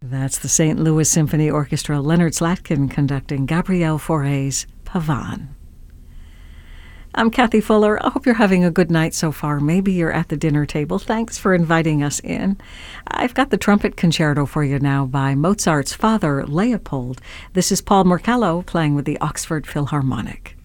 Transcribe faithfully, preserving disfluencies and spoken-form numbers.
That's the Saint Louis Symphony Orchestra, Leonard Slatkin conducting Gabriel Fauré's Pavane. I'm Kathy Fuller. I hope you're having a good night so far. Maybe you're at the dinner table. Thanks for inviting us in. I've got the trumpet concerto for you now by Mozart's father, Leopold. This is Paul Mercallo playing with the Oxford Philharmonic.